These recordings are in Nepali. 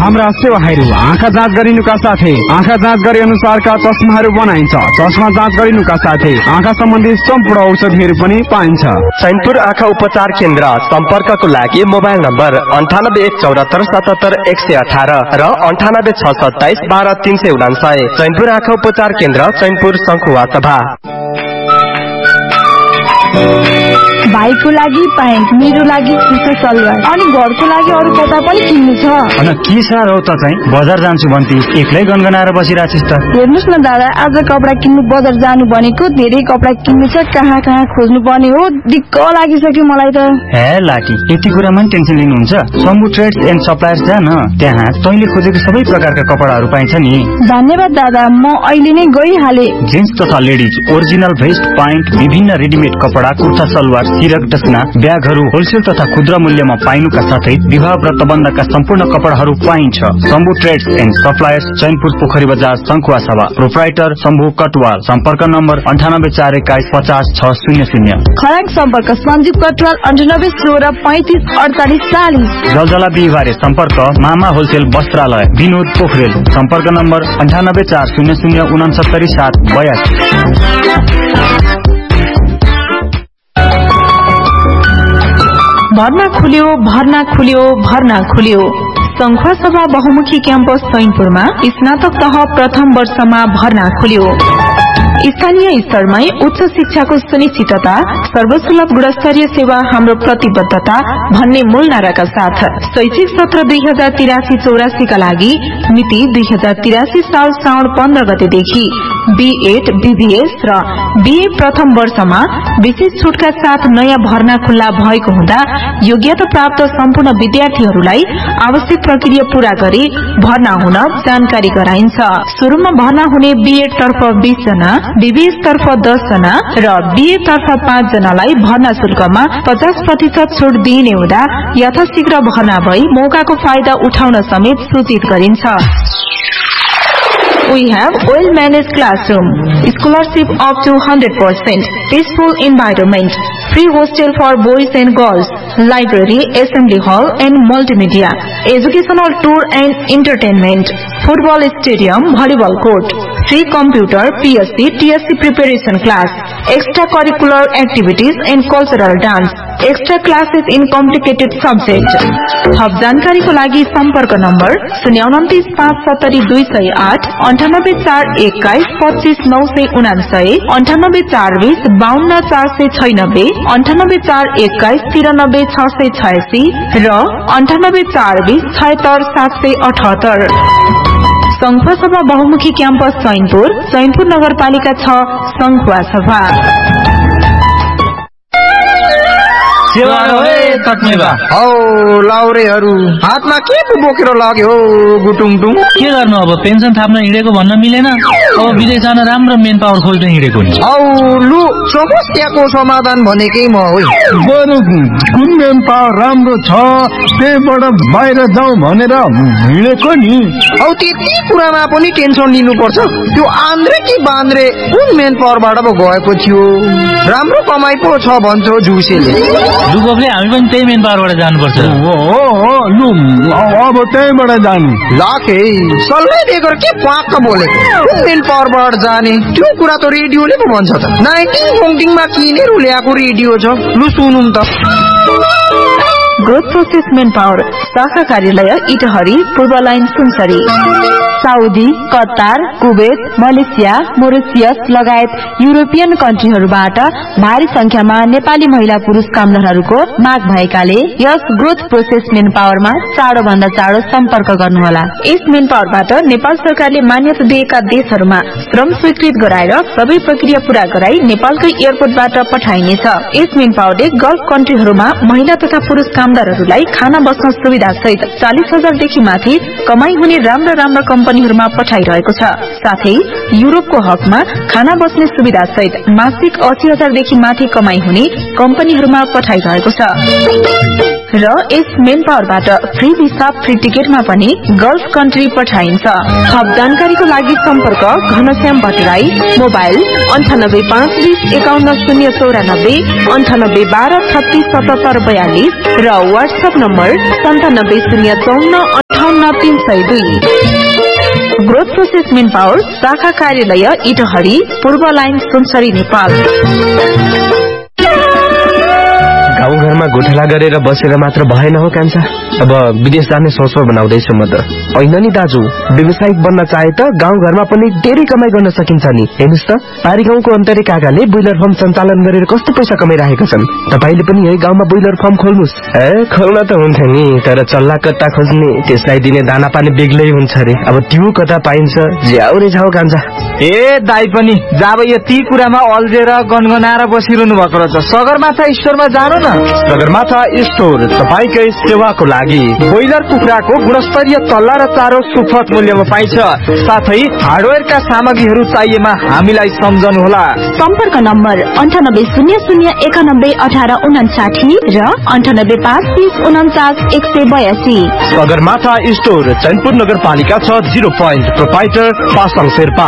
हाम्रा सेवाहरू आँखा जाँच गरिनुका साथै आँखा जाँच गरे अनुसारका चस्माहरू बनाइन्छ। चस्मा जाँच गरिनुका साथै आँखा सम्बन्धी सम्पूर्ण औषधिहरू पनि पाइन्छ। चैनपुर आँखा उपचार केन्द्र सम्पर्कको लागि मोबाइल नम्बर 9814771118 र 986712 चैनपुर आँखा उपचार केन्द्र चैनपुर शङ्खुवा सभा। भाइको लागि प्यान्ट, मेरो लागि सुसा सलवार अनि घरको लागि अरू कपडा पनि किन्नु छ। अनि के साह्रो त चाहिँ बजार जान्छु भन्ती एक्लै गनगनाएर बसिरहेछिस् त। हेर्नुस् न दादा, आज कपडा किन्नु बजार जानु भनेको, धेरै कपडा किन्नु छ, कहाँ कहाँ खोज्नु पर्ने हो, दिक्क लागिसक्यो मलाई त। हे लाकी, यति कुरामा नि टेन्सन लिनुहुन्छ? शम्भु ट्रेड्स एन्ड सप्लायर्स जा न, त्यहाँ तैँले खोजेको सबै प्रकारका कपडाहरू पाइन्छ नि। धन्यवाद दादा, म अहिले नै गइहाले। जेन्ट्स तथा लेडिज ओरिजिनल भेस्ट, प्यान्ट, विभिन्न रेडिमेड कपडा, कुर्ता सलवार, सिरक डस्ना, ब्यागहरू होलसेल तथा खुद्रा मूल्यमा पाइनुका साथै विवाह व्रतबन्धका सम्पूर्ण कपडाहरू पाइन्छ। Shambhu trades and suppliers, Chainpur पोखरी बजार, शङ्खुवा सभा। प्रोप्राइटर शम्भु कटवाल। सम्पर्क नम्बर 9841215600। खराङ सम्पर्क सञ्जीव कटवाल 9816354840। जलजला बिहिबारे सम्पर्क मामा होलसेल वस्त्रालय विनोद पोखरेल। सम्पर्क नम्बर 9840069782। भर्ना खुल्यो, भर्ना खुल्यो, भर्ना खुल्यो। शङ्खुवा सभा बहुमुखी क्याम्पस चैनपुरमा स्नातक तह प्रथम वर्षमा भर्ना खुल्यो। स्थानीय स्तरमै उच्च शिक्षाको सुनिश्चितता, सर्वसुलभ गुणस्तरीय सेवा हाम्रो प्रतिबद्धता भन्ने मूल नाराका साथ शैक्षिक सत्र 2083-84 का लागि मिति 2083 साल श्रावण 15 गतेदेखि B.Ed, BBS र BA प्रथम वर्षमा विशेष छुटका साथ नयाँ भर्ना खुल्ला भएको हुँदा योग्यता प्राप्त सम्पूर्ण विद्यार्थीहरूलाई आवश्यक प्रक्रिया पूरा गरी भर्ना हुन जानकारी गराइन्छ। सुरुमा भर्ना हुने B.Ed तर्फ 20 जना, BBS तर्फ 10 जना र BA तर्फ 5 जनालाई भर्ना शुल्कमा 50% छुट दिइने हुँदा यथाशीघ्र भर्ना भई मौकाको फाइदा उठाउन समेत सूचित गरिन्छ। We have well-managed classroom, scholarship up to 100%, peaceful environment, free hostel for boys and girls, library, assembly hall and multimedia, educational tour and entertainment, football stadium, volleyball court, free computer, PSC, TSC preparation class, extracurricular activities and cultural dance, extra classes in complicated subject. थप जानकारीको लागि सम्पर्क नम्बर 029570208, 98421 25999, 98420 52496, 98421 93686 र 98420 76778। शङ्खुवा सभा बहुमुखी क्याम्पस चैनपुर, चैनपुर नगरपालिका 6, शङ्खुवा सभा। हौ लाउरेहरू हातमा के पो बोकेर लाग्यो हो गुटुङटुङ? के गर्नु अब, पेन्सन थाप्न हिँडेको भन्न मिलेन, अब विदेश जान राम्रो मेन पावर खोज्न हिँडेको नि। हौ लु समस्याको समाधान भनेकै म हो। बरु कुन मेन पावर राम्रो छ त्यहीबाट बाहिर जाउँ भनेर हिँडेको नि। हौ त्यति कुरामा पनि टेन्सन लिनुपर्छ? त्यो आन्द्रे कि बान्द्रे कुन मेन पावरबाट पो गएको थियो? राम्रो कमाइ पो छ भन्छ जुसेले। दुबोकले हामी पनि त्यही मेन पावरबाट जानुपर्छ। लु अब त्यहीबाट जाने। लाखे सल्लाह दिएर के पाक्क बोलेको? कुन मेन पावरबाट जाने त्यो कुरा त रेडियोले पो भन्छ त। 19 किनेर ल्याएको रेडियो छ, लु सुनौँ त। ग्रोथ प्रोसेस मेन पावर शाखा कार्यालय इटहरी, पूर्व line Sunsari. Saudi, Qatar, Kuwait, Malaysia, Mauritius लगायत युरोपियन कन्ट्रीहरूबाट भारी संख्यामा नेपाली महिला पुरुष कामदारहरूको माग भएकाले यस ग्रोथ प्रोसेस मेन पावरमा चाँडोभन्दा चाँडो सम्पर्क गर्नुहोला। यस मेन पावरबाट नेपाल सरकारले मान्यता दिएका देशहरूमा श्रम स्वीकृत गराएर सबै प्रक्रिया पूरा गराई नेपालकै एयरपोर्टबाट पठाइनेछ। यस मेन पावरले गल्फ कन्ट्रीहरूमा महिला तथा पुरुष कामदारहरूलाई खाना बस्न सुविधा सहित 40,000 देखि माथि कमाई हुने राम्रा कम्पनीहरूमा पठाइरहेको छ। साथै युरोपको हकमा खाना बस्ने सुविधा सहित मासिक 80,000 देखि माथि कमाई हुने कम्पनीहरूमा पठाइरहेको छ। र यस मेन पावरबाट फ्री भिसा, फ्री टिकटमा पनि गल्फ कन्ट्री पठाइन्छ। थप जानकारीको लागि सम्पर्क घनश्याम भट्टराई, मोबाइल 9852051094, 9812367742 र WhatsApp number 970458 00302। Growth process main power शाखा कार्यालय इटहरी पूर्व लाइन सुनसरी नेपाल। गाउँघरमा गोठला गरेर बसेर मात्र भएन हो कान्छा, अब विदेश जाने सोच बनाउँदैछु म त। होइन नि दाजु, व्यवसायिक बन्न चाहे त गाउँघरमा पनि धेरै कमाई गर्न सकिन्छ नि। हेर्नुस् त, पारी गाउँको अन्तरे काकाले ब्रोइलर फार्म सञ्चालन गरेर कस्तो पैसा कमाइरहेका छन्। तपाईले पनि यही गाउँमा ब्रोइलर फार्म खोल्नुस्। खोल्न त हुन्थ्यो नि, तर चल्ला कता खोज्ने, त्यसलाई दिने दाना पानी बेग्लै हुन्छ रे। अब त्यो कता पाइन्छ, ज्याउ रे जाऊ कान्छा। दाई पनि जब यति कुरामा अल्झेर गनगनाएर बसिरहनु भएको रहेछ, सगरमाथा स्टोरमा जानु न। सगरमाथा स्टोर तपाईकै सेवाको लागि। ब्रोइलर कुखुराको गुणस्तरीय तल्ला र चारो सुपथ मूल्यमा पाइन्छ। साथै हार्डवेयरका सामग्रीहरू चाहिएमा हामीलाई सम्झनुहोला। सम्पर्क नम्बर 9800911859 र 9853494182। सगरमाथा स्टोर चैनपुर नगरपालिका 6 0 पोइन्ट। प्रोपाइटर पासाङ शेर्पा।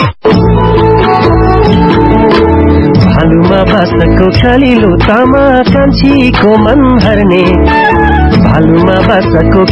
भालुमा बासको खालिलो तामा कान्छीको मन हर्ने, भालुमा बासको